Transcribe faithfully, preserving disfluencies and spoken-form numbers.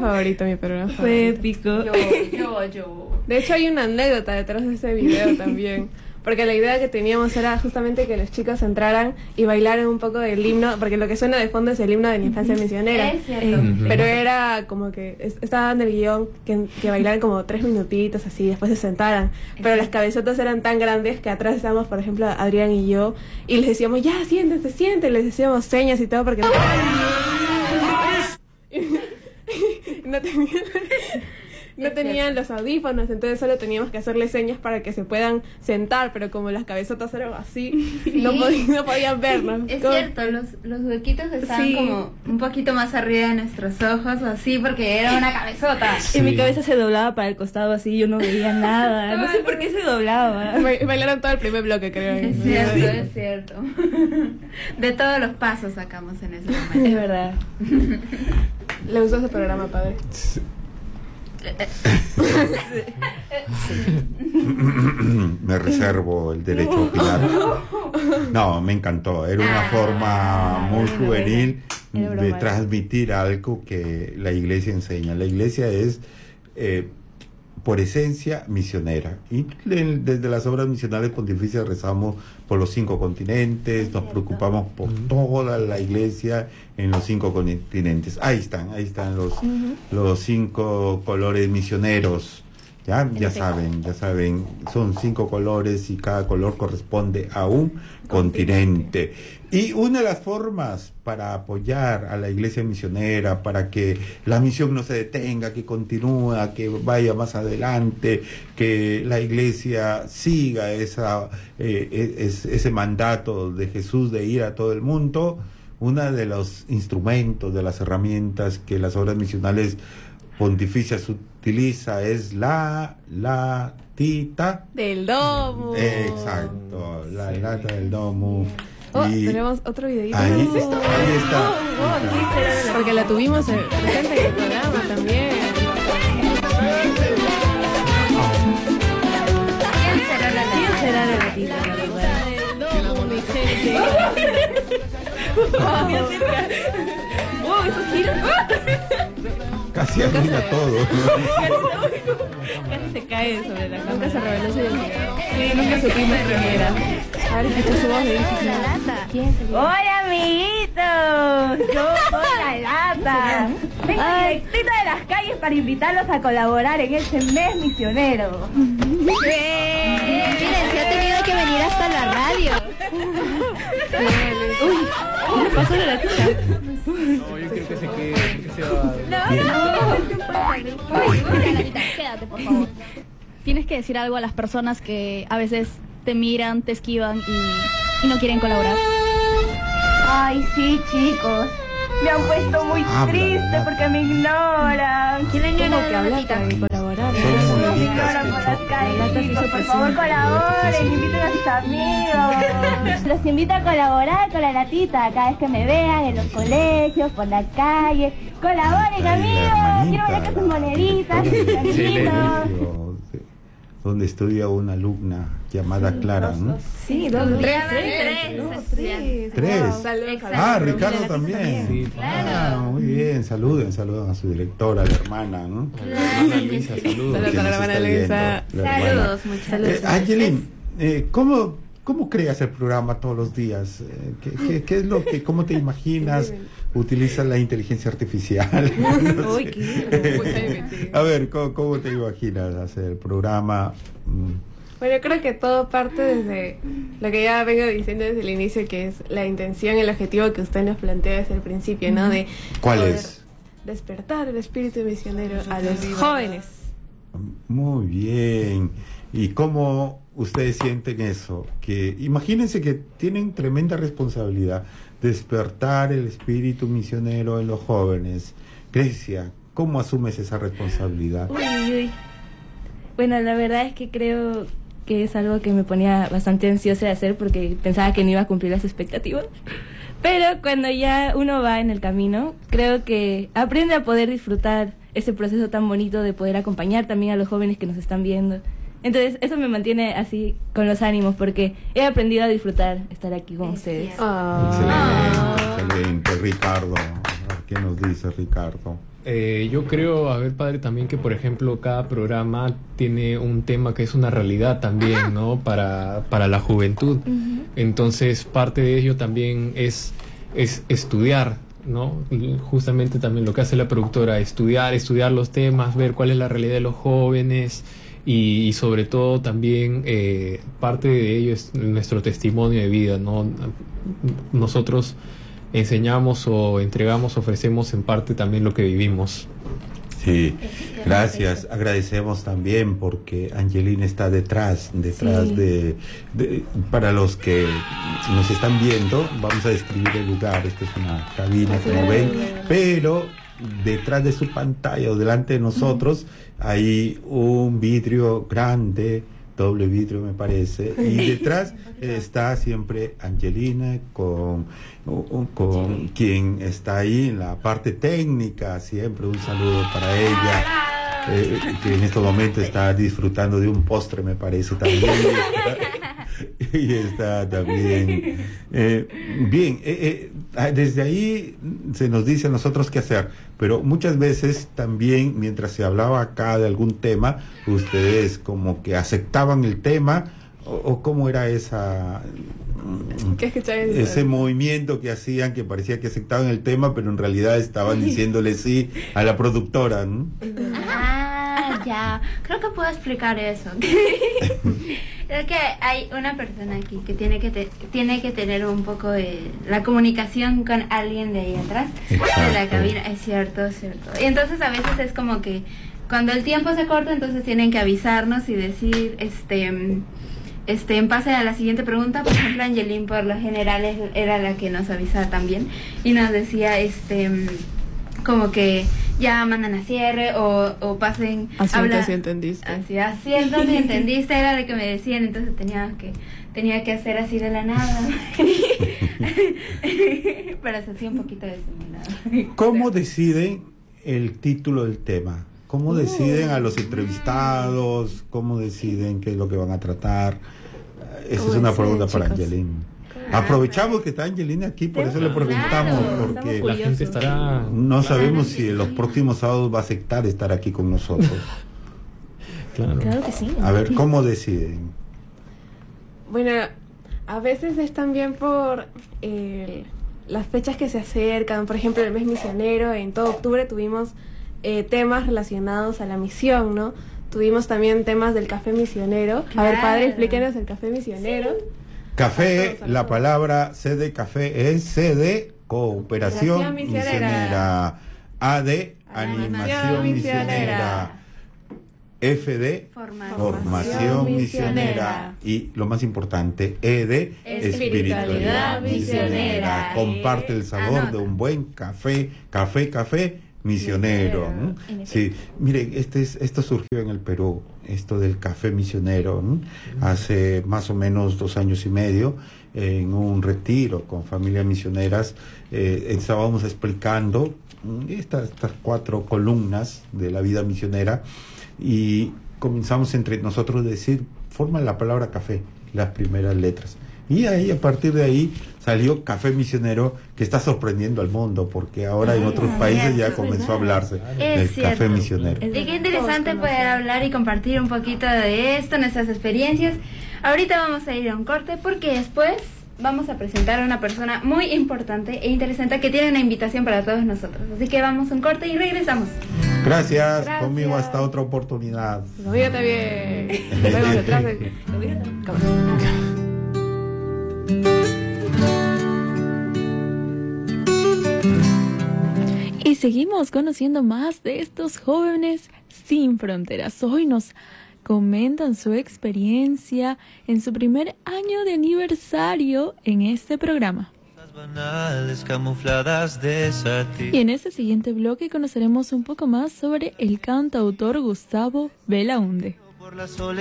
favorito, mi programa favorito. Fue épico. Yo, yo, yo. De hecho, hay una anécdota detrás de ese video también. Porque la idea que teníamos era justamente que los chicos entraran y bailaran un poco del himno, porque lo que suena de fondo es el himno de la infancia misionera. Es cierto. Eh, pero era como que es- estaba en el guión que, que bailaran como tres minutitos así, después se sentaran. Pero las cabezotas eran tan grandes que atrás estábamos, por ejemplo, Adrián y yo, y les decíamos, ya, siéntense, siéntense, les decíamos señas y todo porque no, no tenían... No tenían los audífonos, entonces solo teníamos que hacerles señas para que se puedan sentar, pero como las cabezotas eran así, Sí. no, pod- no podían vernos. Es Como- cierto, los, los huequitos estaban Sí. como un poquito más arriba de nuestros ojos o así, porque era una cabezota. Y mi Sí. cabeza se doblaba para el costado así, yo no veía nada. No sé por qué se doblaba. Ba- Bailaron todo el primer bloque, creo. Es cierto, es cierto. De todos los pasos sacamos en ese Es momento. verdad. Le gustó ese programa, padre. Me reservo el derecho a opinar. No, me encantó. Era una Ah, forma muy era juvenil broma. Era de broma. transmitir algo que la iglesia enseña. La iglesia es, eh, por esencia, misionera. Y le- desde las obras misionales pontificias rezamos por los cinco continentes, nos preocupamos por toda la iglesia en los cinco continentes. Ahí están, ahí están los, los cinco colores misioneros. Ya, ya saben, ya saben, son cinco colores y cada color corresponde a un continente. Y una de las formas para apoyar a la iglesia misionera, para que la misión no se detenga, que continúe, que vaya más adelante, que la iglesia siga esa, eh, es- ese mandato de Jesús de ir a todo el mundo, uno de los instrumentos, de las herramientas que las obras misionales pontificias utiliza es la latita. Del domo. Exacto, la lata del domo. Oh, Y tenemos otro videito. ahí ¿no? está, ahí está. Porque la tuvimos eh, presente en el programa también. ¿Quién será la ¿Quién lata? será la gatita, la verdad? Del domo, mi gente. Bien cerca. Wow, esos giros. Casi arruina todo. Casi se cae sobre la Nunca cámara. se reveló su identidad. Sí, nunca supimos quién era. A ver, escucha su voz de La lata. Hola amiguitos, yo soy la lata. Vengo directito de las calles para invitarlos a colaborar en este mes misionero. Miren, se ha tenido que venir hasta la radio. Uy, ¿qué le pasó a la gatita? No, yo quiero que se quede, que se va. Quédate, por favor. Tienes que decir algo a las personas que a veces te miran, te esquivan y, y no quieren colaborar. Ay, sí, chicos. Me han puesto muy Habla, triste Lata. porque me ignoran. ¿Quién le ¿Cómo ignora que a la habla gatita? para colaborar? Son Me moneditas ignoran que por son- las calles, Lata se chicos. hizo Por presente. favor, colaboren, Sí. inviten a sus amigos. Los invito a colaborar con la latita cada vez que me vean en los colegios, por la calle. Colaboren, Ahí la amigos. hermanita, Quiero ver que sus la- moneditas, sus Excelente. amiguitos. Donde estudia una alumna llamada Clara, ¿no? Sí, dos, Tres, tres. tres, No, estudiantes. Tres. Wow. Saludos. Exacto. Ah, Pero Ricardo mira, la también. gatita Sí, Ah, muy bien, saluden, saluden a su directora, la hermana, ¿no? La hermana Luisa, saludos. Saludos Que para la nos hermana está Luisa. viendo, la hermana. Saludos, muchas Eh, gracias. Angelín, eh, ¿cómo, ¿cómo creas el programa todos los días? Eh, ¿qué, qué, qué es lo que, cómo te imaginas? ¿Utilizas la inteligencia artificial? No Uy, sé. qué A ver, ¿cómo, ¿cómo te imaginas hacer el programa? Mm, Bueno, yo creo que todo parte desde lo que ya vengo diciendo desde el inicio, que es la intención, el objetivo que usted nos plantea desde el principio, ¿no? De ¿Cuál poder es? despertar el espíritu misionero a los jóvenes. Muy bien. ¿Y cómo ustedes sienten eso? Que imagínense que tienen tremenda responsabilidad, despertar el espíritu misionero en los jóvenes. Grecia, ¿cómo asumes esa responsabilidad? Uy, uy, uy. Bueno, la verdad es que creo que es algo que me ponía bastante ansiosa de hacer porque pensaba que no iba a cumplir las expectativas. Pero cuando ya uno va en el camino, creo que aprende a poder disfrutar ese proceso tan bonito de poder acompañar también a los jóvenes que nos están viendo. Entonces, eso me mantiene así con los ánimos porque he aprendido a disfrutar estar aquí con Es ustedes. cierto. Ah. Excelente, excelente. Ricardo, a ver, ¿qué nos dice Ricardo? eh, yo creo, a ver, padre, también que, por ejemplo, cada programa tiene un tema que es una realidad también, ¿no? Para, para la juventud. Uh-huh. Entonces, parte de ello también es, es estudiar, ¿no? Justamente también lo que hace la productora, estudiar, estudiar los temas, ver cuál es la realidad de los jóvenes y, y sobre todo también eh, parte de ello es nuestro testimonio de vida, ¿no? Nosotros enseñamos o entregamos, ofrecemos en parte también lo que vivimos. Sí, gracias. Agradecemos también porque Angelina está detrás, detrás sí. de, de... Para los que nos están viendo, vamos a describir el lugar. Esta es una cabina, sí, como ven, pero detrás de su pantalla o delante de nosotros uh-huh. hay un vidrio grande, doble vidrio me parece, y detrás está siempre Angelina con, con quien está ahí en la parte técnica, siempre un saludo para ella, eh, que en estos momentos está disfrutando de un postre me parece también, y está también eh, bien, eh, eh, desde ahí se nos dice a nosotros qué hacer, pero muchas veces también mientras se hablaba acá de algún tema, ustedes como que aceptaban el tema o, o cómo era esa ese movimiento que hacían que parecía que aceptaban el tema, pero en realidad estaban diciéndole sí a la productora, ¿no? Ah, ya, creo que puedo explicar eso. Es que hay una persona aquí que tiene que te, tiene que tener un poco de la comunicación con alguien de ahí atrás. Exacto. De la cabina, es cierto, es cierto. Y entonces a veces es como que cuando el tiempo se corta, entonces tienen que avisarnos y decir, este, este, en pase a la siguiente pregunta. Por ejemplo, Angelín por lo general es, era la que nos avisaba también y nos decía, este, como que ya mandan a cierre o, o pasen asiento si entendiste así, asiento si entendiste era lo que me decían, entonces tenía que tenía que hacer así de la nada para hacer un poquito de simulado. ¿Cómo deciden el título del tema? ¿Cómo deciden a los entrevistados? ¿Cómo deciden qué es lo que van a tratar? Esa es una pregunta para Angelina. Aprovechamos que está Angelina aquí, por eso le preguntamos, claro, porque la gente estará... no sabemos si en los próximos sábados va a aceptar estar aquí con nosotros. Claro. Claro que sí. A ver, ¿cómo deciden? Bueno, a veces es también por eh, las fechas que se acercan. Por ejemplo, el mes misionero, en todo octubre tuvimos eh, temas relacionados a la misión, ¿no? Tuvimos también temas del café misionero. Claro. A ver, padre, explíquenos el café misionero. Sí. Café, la palabra C de café es C de cooperación misionera. misionera, A de animación, animación misionera, misionera, F de formación, formación misionera, misionera y lo más importante, E de espiritualidad, espiritualidad misionera. misionera. Comparte el sabor Anota. de un buen café, café, café misionero. ¿no? Sí, miren, este es, esto surgió en el Perú, esto del café misionero, ¿no? Hace más o menos dos años y medio, en un retiro con familias misioneras, eh, estábamos explicando estas, estas cuatro columnas de la vida misionera y comenzamos entre nosotros a decir, forman la palabra café, las primeras letras. Y ahí, a partir de ahí, salió Café Misionero, que está sorprendiendo al mundo, porque ahora en otros países ya comenzó a hablarse del Café Misionero. Y qué interesante poder hablar y compartir un poquito de esto, nuestras experiencias. Ahorita vamos a ir a un corte, porque después vamos a presentar a una persona muy importante e interesante que tiene una invitación para todos nosotros. Así que vamos a un corte y regresamos. Gracias, Gracias. Conmigo hasta otra oportunidad. Conmigo también. Nos vemos detrás de... Y seguimos conociendo más de estos jóvenes sin fronteras. Hoy nos comentan su experiencia en su primer año de aniversario en este programa. Y en este siguiente bloque conoceremos un poco más sobre el cantautor Gustavo Belaunde.